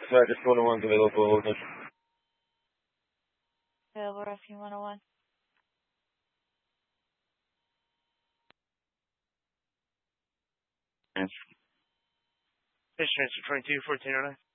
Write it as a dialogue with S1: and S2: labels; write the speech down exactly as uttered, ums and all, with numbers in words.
S1: Flight Rescue one oh one available for hold.
S2: Available Rescue one oh one.
S3: Fish transfer twenty-two, fourteen oh nine.